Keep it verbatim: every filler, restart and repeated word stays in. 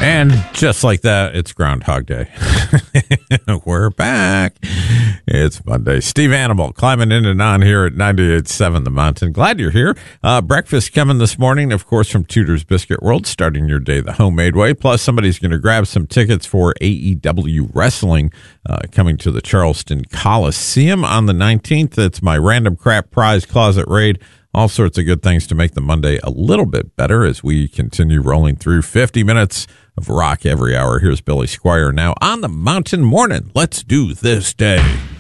And just like that, it's Groundhog Day. We're back. It's Monday. Steve Animal climbing in and on here at ninety-eight point seven The Mountain. Glad you're here. Uh, breakfast coming this morning, of course, from Tudor's Biscuit World, starting your day the homemade way. Plus, somebody's going to grab some tickets for A E W Wrestling uh, coming to the Charleston Coliseum on the nineteenth. It's my Random Crap Prize Closet Raid. All sorts of good things to make the Monday a little bit better as we continue rolling through fifty minutes of rock every hour. Here's Billy Squire now on the Mountain Morning. Let's do this day.